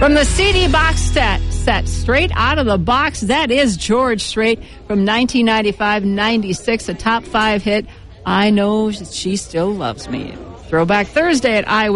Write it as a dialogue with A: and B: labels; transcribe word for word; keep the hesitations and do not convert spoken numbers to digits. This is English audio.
A: From the C D box set, set straight out of the box, that is George Strait from nineteen ninety-five ninety-six, a top five hit. I Know She Still Loves Me. Throwback Thursday at I